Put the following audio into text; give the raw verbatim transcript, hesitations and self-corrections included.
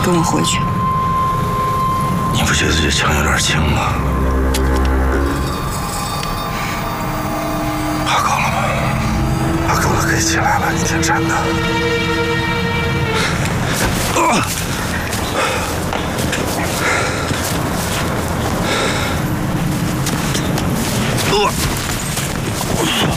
跟我回去。 你不觉得这枪有点轻吗？怕够了吗？怕够了可以起来了，你挺沉的。啊！呃